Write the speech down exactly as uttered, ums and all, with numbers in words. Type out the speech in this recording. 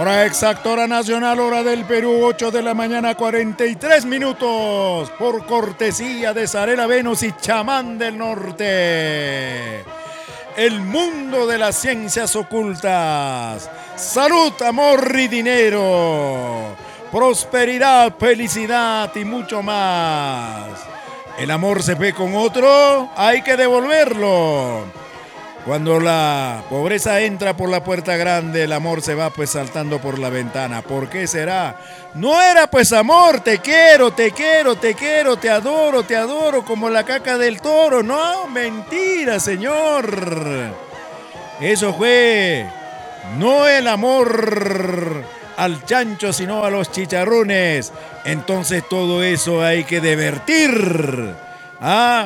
Hora exacta, hora nacional, hora del Perú, ocho de la mañana, cuarenta y tres minutos. Por cortesía de Zarela Venus y Chamán del Norte. El mundo de las ciencias ocultas. Salud, amor y dinero. Prosperidad, felicidad y mucho más. El amor se ve con otro, hay que devolverlo. Cuando la pobreza entra por la puerta grande, el amor se va pues saltando por la ventana. ¿Por qué será? No era pues amor, te quiero, te quiero, te quiero, te adoro, te adoro, como la caca del toro. No, mentira, señor. Eso fue no el amor al chancho, sino a los chicharrones. Entonces todo eso hay que divertir. ¿Ah?